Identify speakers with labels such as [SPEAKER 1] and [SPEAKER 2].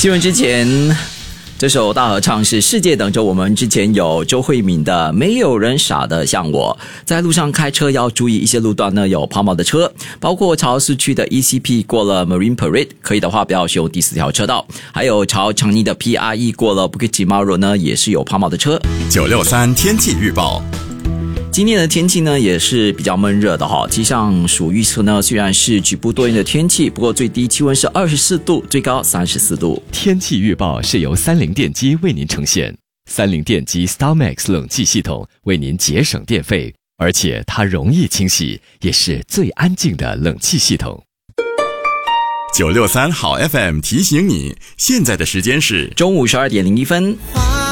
[SPEAKER 1] 新闻之前，这首大合唱是《世界等着我们》，之前有周慧敏的《没有人傻得像我》。在路上开车要注意一些路段呢，有抛锚的车，包括朝市区的 ECP 过了 Marine Parade， 可以的话不要使用第4条车道。还有朝长宁的 PRE 过了 Bukit Timah 呢，也是有抛锚的车。
[SPEAKER 2] 963天气预报。
[SPEAKER 1] 今天的天气呢也是比较闷热的哈，气象署预测呢虽然是局部多云的天气，不过最低气温是24度，最高34度。
[SPEAKER 3] 天气预报是由三菱电机为您呈现，三菱电机 StarMax 冷气系统为您节省电费，而且它容易清洗，也是最安静的冷气系统。
[SPEAKER 2] 963好 FM 提醒你，现在的时间是
[SPEAKER 1] 中午12点01分。